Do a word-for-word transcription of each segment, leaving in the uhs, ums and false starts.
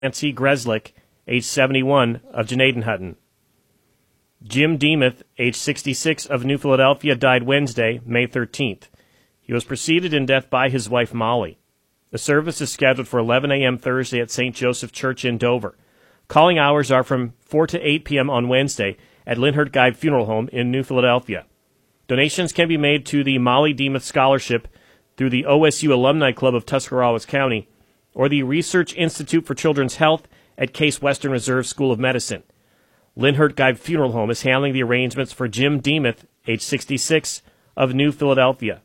Nancy Greslick, age seventy-one, of Janadenhutton. Jim Demuth, age sixty-six, of New Philadelphia, died Wednesday, May thirteenth. He was preceded in death by his wife, Molly. The service is scheduled for eleven a.m. Thursday at Saint Joseph Church in Dover. Calling hours are from four to eight p.m. on Wednesday at Linhart Guide Funeral Home in New Philadelphia. Donations can be made to the Molly Demuth Scholarship through the O S U Alumni Club of Tuscarawas County or the Research Institute for Children's Health at Case Western Reserve School of Medicine. Linhart Guide Funeral Home is handling the arrangements for Jim Demuth, age sixty-six, of New Philadelphia.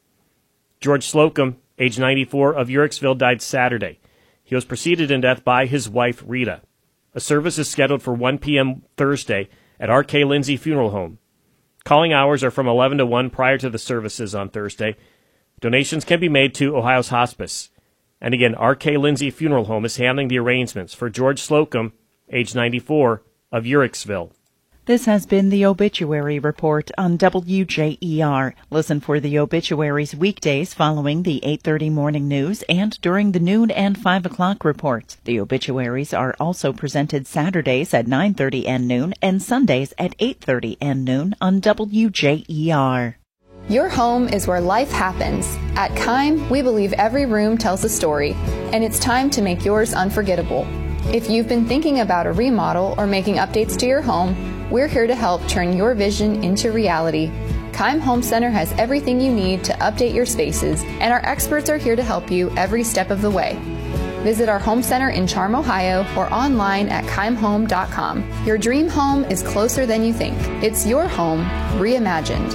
George Slocum, age ninety-four, of Uricksville, died Saturday. He was preceded in death by his wife, Rita. A service is scheduled for one p.m. Thursday at R K. Lindsay Funeral Home. Calling hours are from eleven to one prior to the services on Thursday. Donations can be made to Ohio's Hospice. And again, R K. Lindsay Funeral Home is handling the arrangements for George Slocum, age ninety-four, of Uricksville. This has been the Obituary Report on W J E R. Listen for the obituaries weekdays following the eight thirty morning news and during the noon and five o'clock reports. The obituaries are also presented Saturdays at nine thirty and noon and Sundays at eight thirty and noon on W J E R. Your home is where life happens. At Keim, we believe every room tells a story, and it's time to make yours unforgettable. If you've been thinking about a remodel or making updates to your home, we're here to help turn your vision into reality. Keim Home Center has everything you need to update your spaces, and our experts are here to help you every step of the way. Visit our home center in Charm, Ohio, or online at keim home dot com. Your dream home is closer than you think. It's your home reimagined.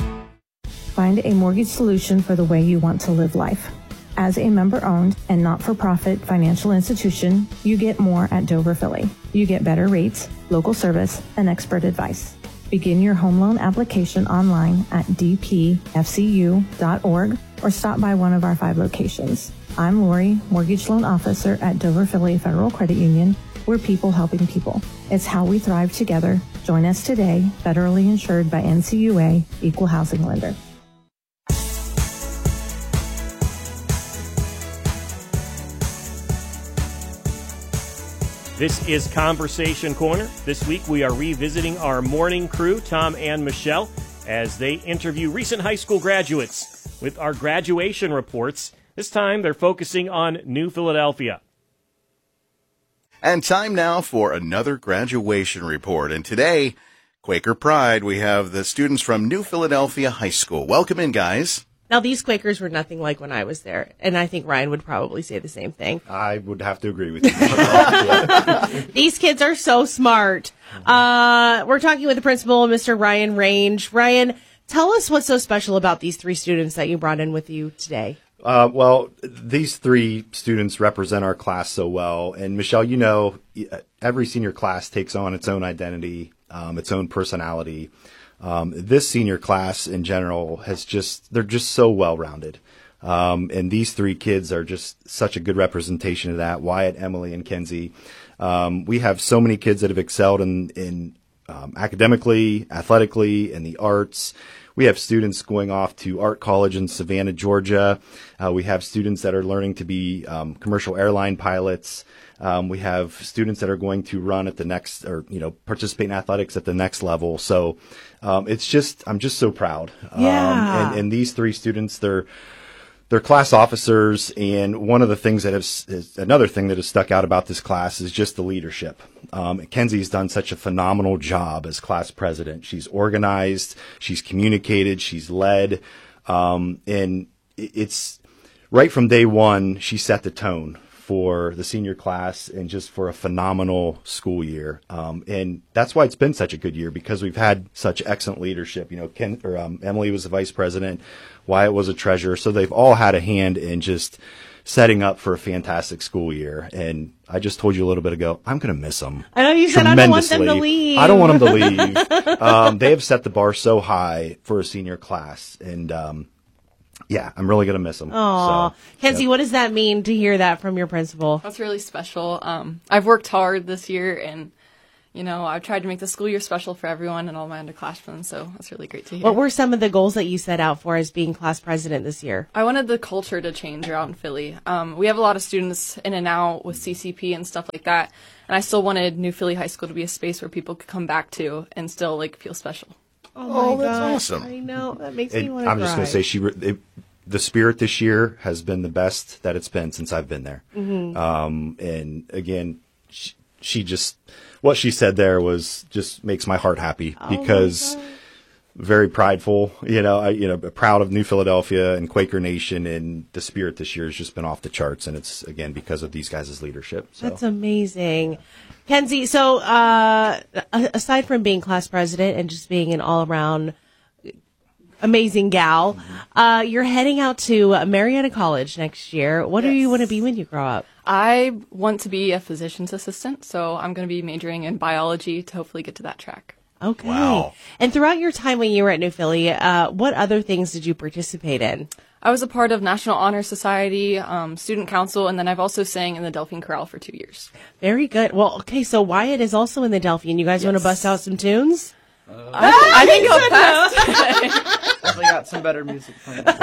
Find a mortgage solution for the way you want to live life. As a member-owned and not-for-profit financial institution, you get more at Dover Philly. You get better rates, local service, and expert advice. Begin your home loan application online at d p f c u dot org or stop by one of our five locations. I'm Lori, Mortgage Loan Officer at Dover Philly Federal Credit Union. We're people helping people. It's how we thrive together. Join us today, federally insured by N C U A, Equal Housing Lender. This is Conversation Corner. This week we are revisiting our morning crew, Tom and Michelle, as they interview recent high school graduates with our graduation reports. This time they're focusing on New Philadelphia. And time now for another graduation report. And today, Quaker Pride, we have the students from New Philadelphia High School. Welcome in, guys. Now, these Quakers were nothing like when I was there, and I think Ryan would probably say the same thing. I would have to agree with you. These kids are so smart. Uh, we're talking with the principal, Mister Ryan Range. Ryan, tell us what's so special about these three students that you brought in with you today. Uh, well, these three students represent our class so well. And, Michelle, you know, every senior class takes on its own identity, um, its own personality. Um, this senior class in general has just, they're just so well-rounded. Um, and these three kids are just such a good representation of that. Wyatt, Emily, and Kenzie. Um, we have so many kids that have excelled in, in, um, academically, athletically, in the arts. We have students going off to art college in Savannah, Georgia. Uh, we have students that are learning to be, um, commercial airline pilots. Um, we have students that are going to run at the next, or, you know, participate in athletics at the next level. So, um, it's just, I'm just so proud. Yeah. Um, and, and these three students, they're, they're class officers. And one of the things that has, is another thing that has stuck out about this class is just the leadership. Um, Kenzie's done such a phenomenal job as class president. She's organized, she's communicated, she's led. Um, and it's right from day one, she set the tone for the senior class and just for a phenomenal school year. Um, and that's why it's been such a good year, because we've had such excellent leadership. You know, Ken, or, um, Emily was the vice president, Wyatt was a treasurer. So they've all had a hand in just setting up for a fantastic school year. And I just told you a little bit ago, I'm going to miss them. I know you said I don't want them to leave. I don't want them to leave. um, they have set the bar so high for a senior class. And, um, yeah, I'm really going to miss them. Aw. So, Kenzie, yep. What does that mean to hear that from your principal? That's really special. Um, I've worked hard this year, and you know, I've tried to make the school year special for everyone and all my underclassmen, so that's really great to hear. What were some of the goals that you set out for as being class president this year? I wanted the culture to change around in Philly. Um, we have a lot of students in and out with C C P and stuff like that, and I still wanted New Philly High School to be a space where people could come back to and still, like, feel special. Oh, that's awesome. I know. That makes And me want to I'm cry. just going to say she, re- it, the spirit this year has been the best that it's been since I've been there. Mm-hmm. Um, and again, she, she just, what she said there was just makes my heart happy Oh because very prideful, you know, I, you know, proud of New Philadelphia and Quaker Nation, and the spirit this year has just been off the charts. And it's again, because of these guys' leadership. So. That's amazing. Kenzie, so uh, aside from being class president and just being an all-around amazing gal, uh, you're heading out to Marietta College next year. What do you want to be when you grow up? I want to be a physician's assistant, so I'm going to be majoring in biology to hopefully get to that track. Okay. Wow. And throughout your time when you were at New Philly, uh, what other things did you participate in? I was a part of National Honor Society, um, Student Council, and then I've also sang in the Delphine Chorale for two years. Very good. Well, okay, so Wyatt is also in the Delphine. You guys want to bust out some tunes? I, I think he'll pass. Definitely got some better music from it.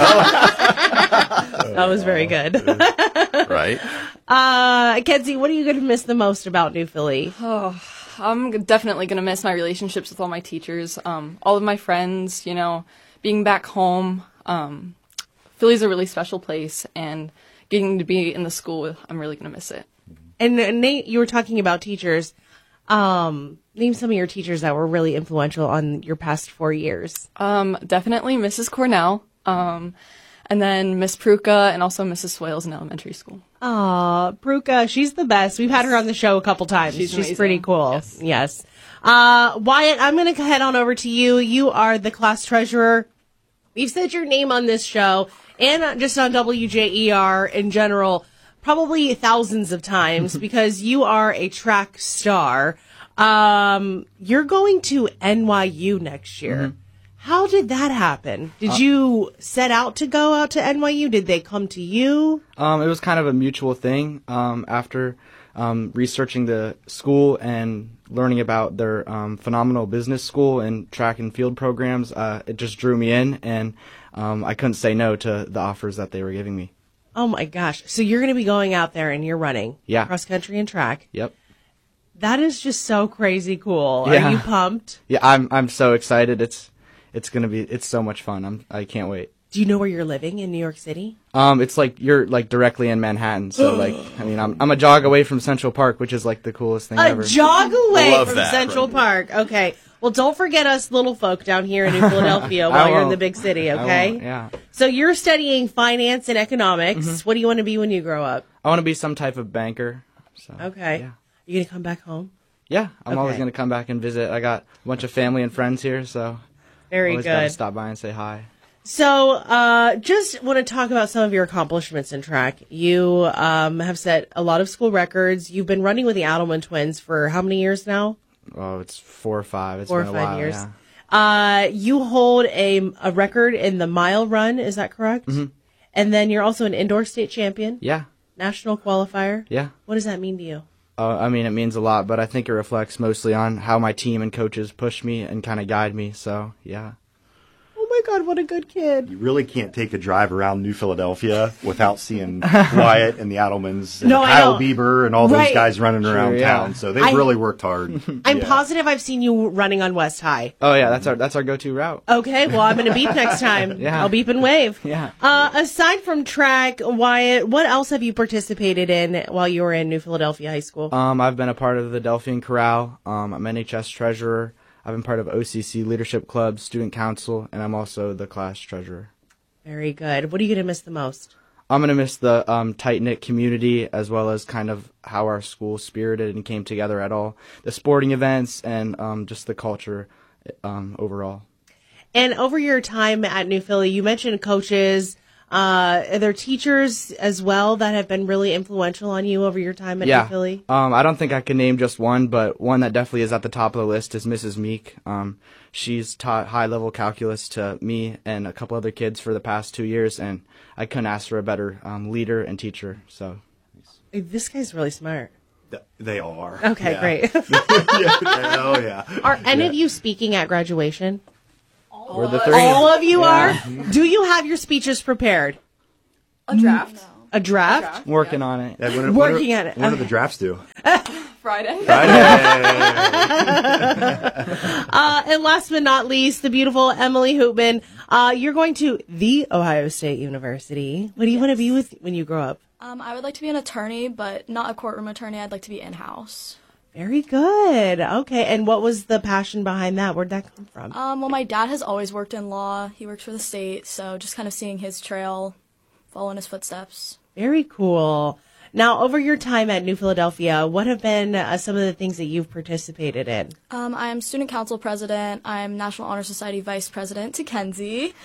That was very good. Right? Uh, Kenzie, what are you going to miss the most about New Philly? I'm definitely going to miss my relationships with all my teachers, um, all of my friends, you know, being back home. Um, Philly's a really special place, and getting to be in the school, I'm really going to miss it. And uh, Nate, you were talking about teachers. Um, name some of your teachers that were really influential on your past four years. Um, definitely Missus Cornell, um, and then Miss Pruka, and also Missus Swales in elementary school. Aw, Pruka, she's the best. We've had her on the show a couple times. She's She's, amazing. pretty cool. Yes. Yes. Uh, Wyatt, I'm going to head on over to you. You are the class treasurer. We've said your name on this show and just on W J E R in general probably thousands of times because you are a track star. Um, you're going to N Y U next year. Mm-hmm. How did that happen? Did Uh, you set out to go out to N Y U? Did they come to you? Um, it was kind of a mutual thing. Um, after um, researching the school and learning about their um, phenomenal business school and track and field programs, uh, it just drew me in, and um, I couldn't say no to the offers that they were giving me. Oh my gosh. So you're going to be going out there and you're running Yeah. cross country and track. Yep. That is just so crazy cool. Yeah. Are you pumped? Yeah, I'm I'm so excited. It's it's gonna be it's so much fun. I'm I can't wait. Do you know where you're living in New York City? Um, it's like you're like directly in Manhattan, so like I mean I'm I'm a jog away from Central Park, which is like the coolest thing A ever. jog away Love from that. Central Park. Okay. Well, don't forget us little folk down here in New Philadelphia while I you're in the won't. big city, I okay? won't, yeah. So you're studying finance and economics. What do you want to be when you grow up? I want to be some type of banker. So, Okay. Yeah. You going to come back home? Yeah, I'm always Okay. gonna come back and visit. I got a bunch of family and friends here, so Very always gotta good. stop by and say hi. So, uh, just want to talk about some of your accomplishments in track. You um, have set a lot of school records. You've been running with the Adelman twins for how many years now? Oh, it's four or five. It's Four or been a five while, years. yeah. Uh, you hold a, a record in the mile run. Is that correct? Mm-hmm. And then you're also an indoor state champion, Yeah, national qualifier. yeah. What does that mean to you? Uh, I mean, it means a lot, but I think it reflects mostly on how my team and coaches push me and kind of guide me. So, yeah. Oh my God, what a good kid. You really can't take a drive around New Philadelphia without seeing Wyatt and the Adelmans and No, I Kyle know. Bieber and all Right. those guys running Sure, around yeah. town. So they've I- really worked hard. I'm Yeah. positive I've seen you running on West High. Oh yeah, that's our that's our go-to route. Okay, well, I'm going to beep next time. Yeah. I'll beep and wave. Yeah. Uh, aside from track, Wyatt, what else have you participated in while you were in New Philadelphia High School? Um, I've been a part of the Delphine Chorale. Um, I'm N H S treasurer. I've been part of O C C Leadership Club, Student Council, and I'm also the class treasurer. Very good. What are you going to miss the most? I'm going to miss the um, tight-knit community as well as kind of how our school spirited and came together at all the sporting events and um, just the culture um, overall. And over your time at New Philly, you mentioned coaches. Uh, are there teachers as well that have been really influential on you over your time at Yeah. New Philly? Um, I don't think I can name just one, but one that definitely is at the top of the list is Missus Meek. Um, she's taught high-level calculus to me and a couple other kids for the past two years, and I couldn't ask for a better um, leader and teacher. So, This guy's really smart. They are. Okay, Yeah. great. yeah. Oh, yeah. Are any Yeah. of you speaking at graduation? We're the three. All of you Yeah. are? Do you have your speeches prepared? A draft. A draft? Working on it. Yeah, when, Working when, at it. When do Okay. the drafts due? Friday. Uh, and last but not least, the beautiful Emily Hoopman. Uh, you're going to the Ohio State University. What do you want to be with when you grow up? Um, I would like to be an attorney, but not a courtroom attorney. I'd like to be in-house. Very good. Okay. And what was the passion behind that? Where'd that come from? Um, well, my dad has always worked in law. He works for the state, so just kind of seeing his trail, following his footsteps. Very cool. Now, over your time at New Philadelphia, what have been uh, some of the things that you've participated in? Um, I am student council president. I'm National Honor Society vice president to Kenzie.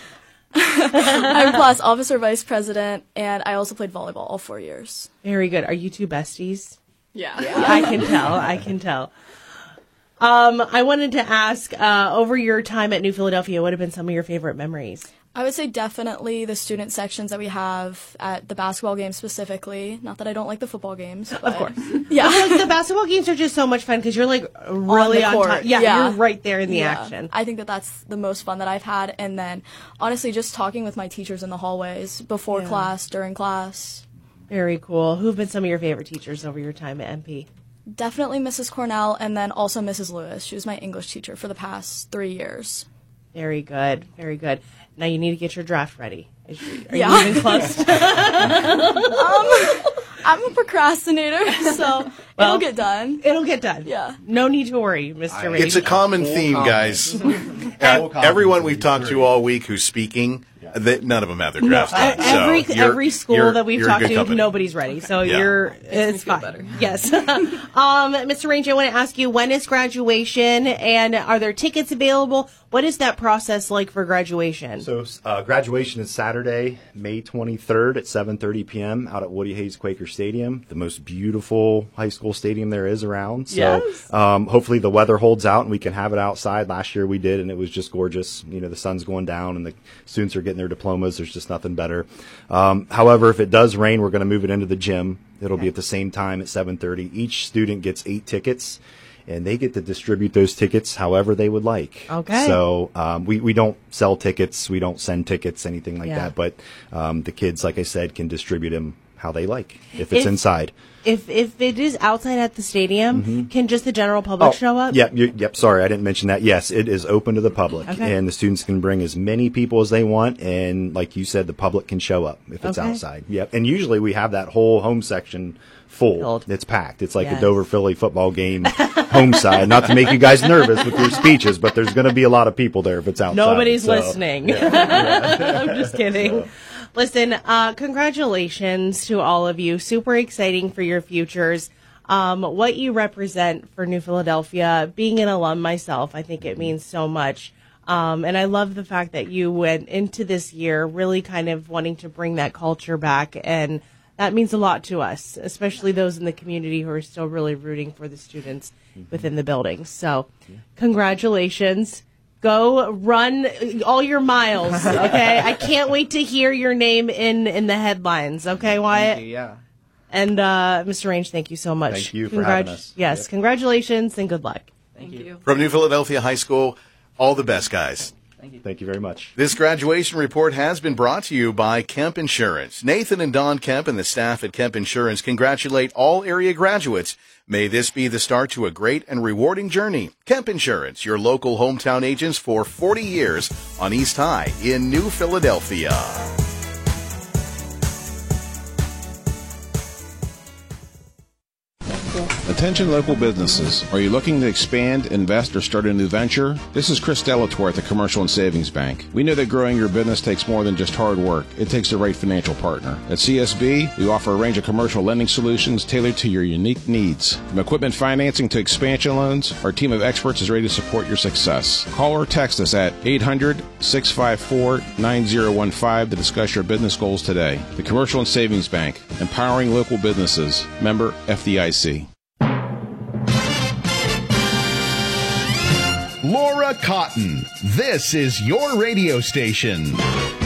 I'm class officer vice president, and I also played volleyball all four years. Very good. Are you two besties? Yeah. I can tell. I can tell. Um, I wanted to ask, uh, over your time at New Philadelphia, what have been some of your favorite memories? I would say definitely the student sections that we have at the basketball games specifically. Not that I don't like the football games. Of course. Yeah. I feel like the basketball games are just so much fun because you're like really On on, the court. time. Yeah, Yeah. you're right there in the Yeah. action. I think that that's the most fun that I've had. And then, honestly, just talking with my teachers in the hallways before Yeah. class, during class. Very cool. Who've been some of your favorite teachers over your time at M P? Definitely Missus Cornell, and then also Missus Lewis. She was my English teacher for the past three years. Very good. Very good. Now you need to get your draft ready. Is you, are Yeah. you even close? um, I'm a procrastinator, so Well, it'll get done. It'll get done. Yeah. No need to worry, Mister Reed. It's a common theme, guys. Uh, everyone we've talked to all week who's speaking, that none of them have their drafts No, done. So every you're- every school you're- that we've you're talked good to, company. nobody's ready. So Yeah. you're it's feel fine. better. Yes. um, Mister Range, I want to ask you, when is graduation, and are there tickets available? What is that process like for graduation? So uh, graduation is Saturday, May twenty-third at seven thirty p.m. out at Woody Hayes Quaker Stadium, the most beautiful high school stadium there is around. So Yes. um, hopefully the weather holds out and we can have it outside. Last year we did, and it was just gorgeous. You know, the sun's going down and the students are getting their diplomas. There's just nothing better. Um, however, if it does rain, we're going to move it into the gym. It'll be at the same time at seven thirty. Each student gets eight tickets, and they get to distribute those tickets however they would like. Okay. So um, we, we don't sell tickets. We don't send tickets, anything like Yeah. that. But um, the kids, like I said, can distribute them how they like if it's If- inside. If if it is outside at the stadium, can just the general public show up? Yep, you, yep. Sorry, I didn't mention that. Yes, it is open to the public, Okay. and the students can bring as many people as they want. And like you said, the public can show up if it's Okay. outside. Yep. And usually we have that whole home section full. Filled. It's packed. It's like Yes. a Dover Philly football game home side. Not to make you guys nervous with your speeches, but there's going to be a lot of people there if it's outside. Nobody's So, listening. yeah. I'm just kidding. Listen, uh, congratulations to all of you. Super exciting for your futures. Um, what you represent for New Philadelphia, being an alum myself, I think it means so much. Um, and I love the fact that you went into this year really kind of wanting to bring that culture back. And that means a lot to us, especially those in the community who are still really rooting for the students within the buildings. So congratulations. Go run all your miles, okay? I can't wait to hear your name in, in the headlines, okay, Wyatt? Thank you, yeah. And uh, Mister Range, thank you so much. Thank you for having us. Yes, Yep. congratulations and good luck. Thank you. From New Philadelphia High School, all the best, guys. Thank you very much. This graduation report has been brought to you by Kemp Insurance. Nathan and Don Kemp and the staff at Kemp Insurance congratulate all area graduates. May this be the start to a great and rewarding journey. Kemp Insurance, your local hometown agents for forty years on East High in New Philadelphia. Attention local businesses. Are you looking to expand, invest, or start a new venture? This is Chris Delatorre at the Commercial and Savings Bank. We know that growing your business takes more than just hard work. It takes the right financial partner. At C S B, we offer a range of commercial lending solutions tailored to your unique needs. From equipment financing to expansion loans, our team of experts is ready to support your success. Call or text us at eight hundred, six five four, nine zero one five to discuss your business goals today. The Commercial and Savings Bank, empowering local businesses. Member F D I C. Laura Cotton, this is your radio station.